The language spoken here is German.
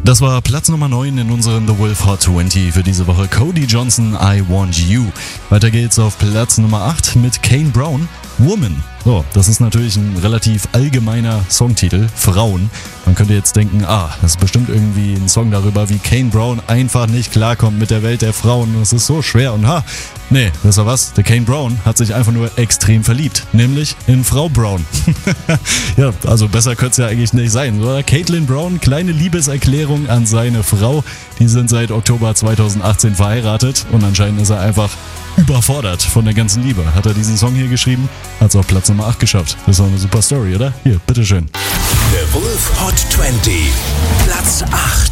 Das war Platz Nummer 9 in unseren The Wolf Hot 20 für diese Woche. Cody Johnson, I Want You. Weiter geht's auf Platz Nummer 8 mit Kane Brown, Woman. So, das ist natürlich ein relativ allgemeiner Songtitel, Frauen. Man könnte jetzt denken, das ist bestimmt irgendwie ein Song darüber, wie Kane Brown einfach nicht klarkommt mit der Welt der Frauen. Das ist so schwer und nee, wisst ihr was? Der Kane Brown hat sich einfach nur extrem verliebt, nämlich in Frau Brown. Ja, also besser könnte es ja eigentlich nicht sein, oder? Caitlin Brown, kleine Liebeserklärung an seine Frau. Die sind seit Oktober 2018 verheiratet und anscheinend ist er einfach überfordert von der ganzen Liebe. Hat er diesen Song hier geschrieben, hat es auf Platz Nummer 8 geschafft. Das ist doch eine super Story, oder? Hier, bitteschön. The Wolf Hot 20, Platz 8.